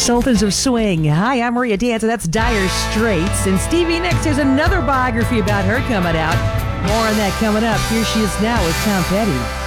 Sultans of Swing. Hi, I'm Maria Dance, and that's Dire Straits. And Stevie Nicks, there's another biography about her coming out. More on that coming up. Here she is now with Tom Petty.